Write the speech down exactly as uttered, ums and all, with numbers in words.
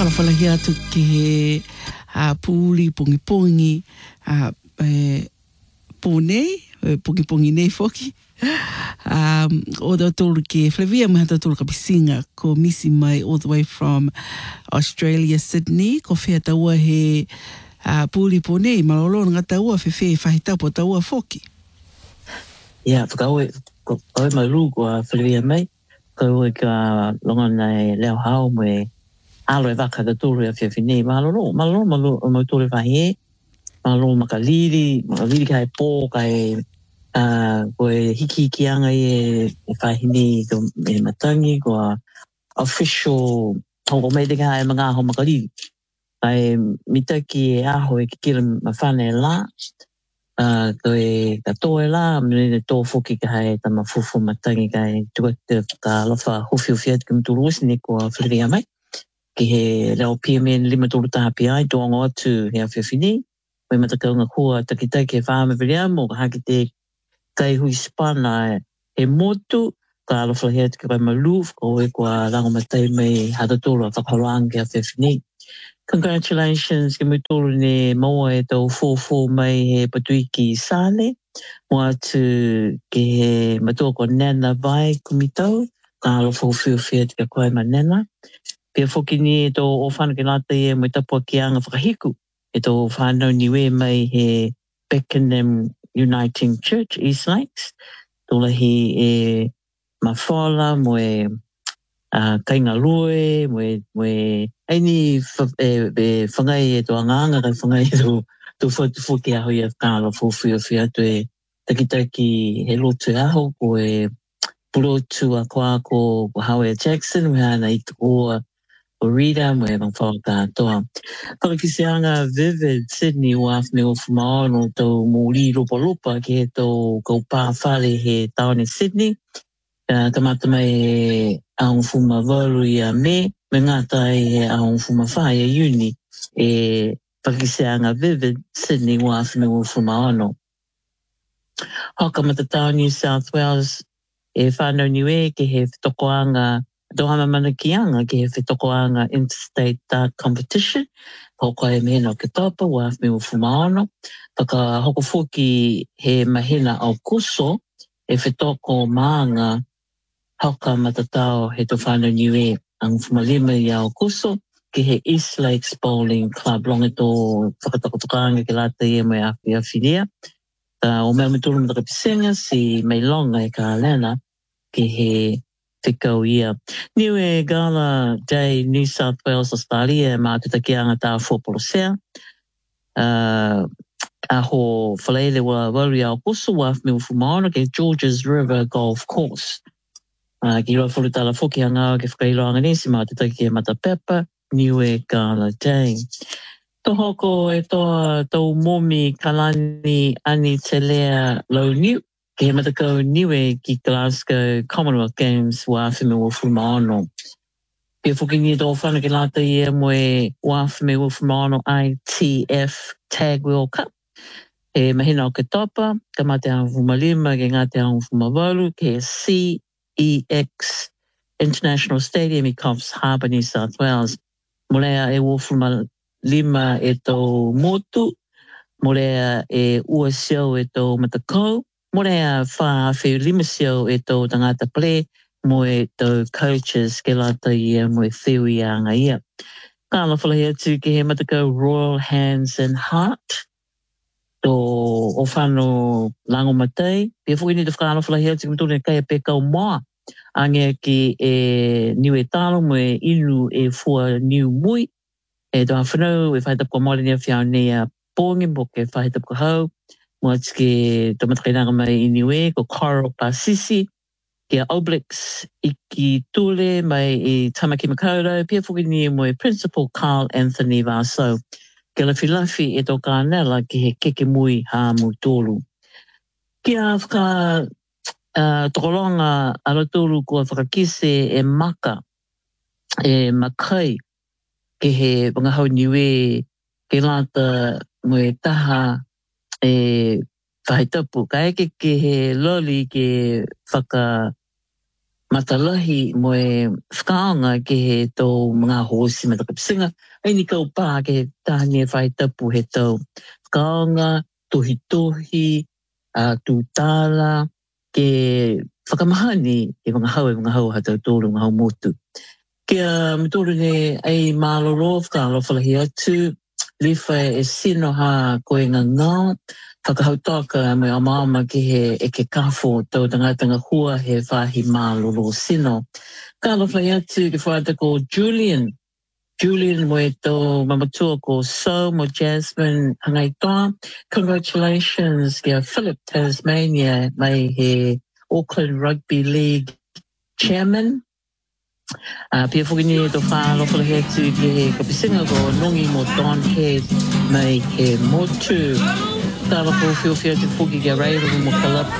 whakalawhalahia atu ke he uh, pūli, pungi pungi, uh, e, pōnei, pungi pungi nei foki. Um, o da tolu ke Flavia me hata tolu ka pisinga ko misi mai all the way from Australia, Sydney, ko whea taua he uh, pūli pōnei, malolo ngā taua whewhe whahitapo taua foki. Ia, whakaue, ko aue mai rū kua Flavia mai, ko e ka longa nei leo hao me alo e waka da tolu e whiawhinei, malolo, malolo, malolo, malolo tolu e whahe, malolo makaliri, makaliri kai pō, kai Uh, koe hiki hiki anga e e whahini ko e matangi ko official hoko mei te kaha e mga aho makariri. Kai mitaki e aho e kikira mawhane e la, uh, koe katoa e la, mene tō whoki kaha e tama fufu matangi kai tuate ka lofa hufi ufi atu ki mturu usini ko Flavia mai. Ki he leo P M N lima tolu tahapi ai, tō ango atu he a whiawhini. Koe matakaunga kua takitaki e whaame viria mo ka haki te kai hui spana e motu ka alofalahia te kai maluf ko e kua rango matai mai hatatolo a whakaroanga a whiawhini. Congratulations ke mutolo ne maua e tau fōfō mai he patuiki sale mo atu ke he matua ko nena vai kumitau ka alofawhiwhia te kai ma nena. Pia whoki ni e tau o whana ke lata e mo tapua ki anga whakahiku e tau whanau niwe mai he Beckenham Uniting Church, East Lakes. Tōlahi e mawhala mo e uh, kainga rue, mo e, mo e aini e whangai e tō anganga kai whangai e tō tō whatuwhuki aho i a kāla whawhiwhia tu e takitaki he lotu aho ko e purotu a koa ko ko Howard Jackson, me ana i tō o Rita, mo e mawhaka toa. Whakakisianga Vivid Sydney o afme o whumaono tau mōri ropa ropa ki he tau kaupā whare he taone Sydney. Uh, tamata mai e aung whuma waru i a me, me ngata e aung whuma whai a uni e whakakisianga Vivid Sydney o afme o whumaono. Hoka matatau New South Wales e whanau niwe ki he whitokoanga Dohama Manakianga ki he whitokoanga Interstate Dart Competition. Hoko e mehena o ke tapa, waf me o whumaono. Paka hoko fuki he mahena au kuso, e whitoko maanga hauka matatau he to whanau niwe ang whumalima i au kuso, ki he East Lakes Bowling Club, longe tō whakatokotokanga ki lata i e mai awhi a whiria. Ta o mea mituru mtaka pisenga si mei longa e ka alena ki he Whikau ia. Niwe Gala Day, New South Wales, Australia, mā tutaki anga tā whopolosea. Uh, aho whaleile wa wauri au kusu wa me ufumaona ke Georges River Golf Course. Uh, ki roa whulutala whoki anga ke whakailo anga nisi mā tutaki e Matapepa, Niwe Gala Day. Tohoko e toa tau momi kalani ani te lea lau niu. Ke he matakau niwe ki Glasgow Commonwealth Games wa whime o whumaono. Pia whuki ni tō whana ke lata i e moe wa whime o whumaono I T F Tag World Cup. E mahina o ke topa, ka mate a whumalima ke ngā te a whumawalu ke C E X International Stadium i Coffs Harbour, New South Wales. Molea e o whumalima e tō motu, molea e ua siau e tō matakau, Morea wha whiu limasio e tō tangata ple, mo e tō coaches ke lata ia mo e whiu i anga ia. Kāla whalahi atu ke he matakau Royal Hands and Heart, tō o whano lango matai. Pia whuki ni te whakāla whalahi atu ke mtone kai a pekau moa. Angia ki e niwe talo mo e inu e fua niu mui. E tō a whanau e whaitap ko mole ni a whiau nei a pōngi mo ke whaitap ko hau. Mo ke tomatakainanga mai iniwe ko Coral Pasisi, ki a Oblix Iki Tule mai i Tamaki Makaurau, pia whuki ni mo e Principal Carl Anthony Vaso. Ke la filafi e tō kānela ki he keke mui ha mu tōlu. Ki a whaka uh, tokolonga ala tōlu kua whakakise e maka, e makai, ke he wangahau niwe ke lata mo e taha e whaitapu. Ka eke ke he loli ke whaka matalahi mo e whakaanga ke he tō mga hosi me taka pisinga. Ai ni kau pā ke he tāne whai tapu he tau whakaanga, tohi tohi, uh, tūtāla, ke whakamahani ke mga hau e mga hau hatau tōru, mga hau motu. Kia mtoro ne ai māloro whakaalo whalahi atu, liwhai e sino ha koe ngā ngā, whakahautaka me a māma ki he e ke kafo tau tangatanga hua he whahi mālolo sino. Ka lawhai atu ki whaata ko Julian. Julian mo e tau mamatua ko So mo Jasmine hangai toa. Congratulations ki a Philip Tasmania mai he Auckland Rugby League chairman. Uh, pia whakini e to whaalo whalahi atu ki he kapisinga ko nongi mo Don Head mai he motu. Tāra ko whiwhia te whuki kia reiru mo kalapa.